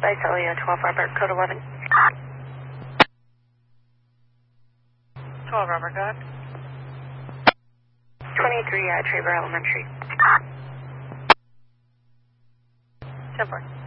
Visalia, 12 Robert, code 11. 12 Robert, go ahead. 23 Traver Elementary. 10-4.